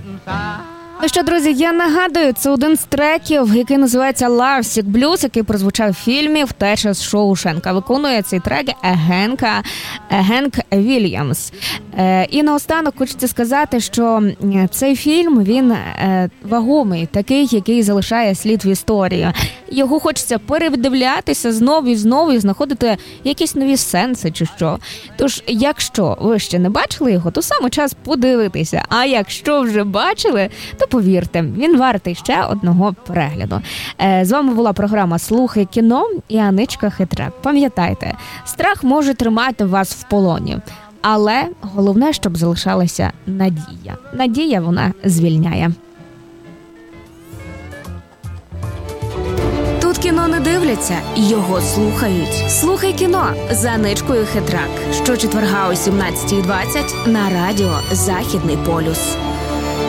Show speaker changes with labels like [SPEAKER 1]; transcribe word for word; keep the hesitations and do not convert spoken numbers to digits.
[SPEAKER 1] Ну що, друзі, я нагадую, це один з треків, який називається Lovesick Blues, який прозвучав в фільмі «Втеча з Шоушенка». Виконує цей трек Генка, Генк Вільямс. І наостанок хочеться сказати, що цей фільм, він вагомий, такий, який залишає слід в історії. Його хочеться передивлятися знову і знову і знаходити якісь нові сенси чи що. Тож, якщо ви ще не бачили його, то саме час подивитися. А якщо вже бачили, то повірте, він вартий ще одного перегляду. З вами була програма «Слухай кіно» і Аничка Хитрак. Пам'ятайте, страх може тримати вас в полоні. Але головне, щоб залишалася надія. Надія, вона звільняє. Тут кіно не дивляться, його слухають. Слухай кіно з Аничкою Хитрак. Щочетверга о сімнадцятій двадцять на радіо «Західний полюс».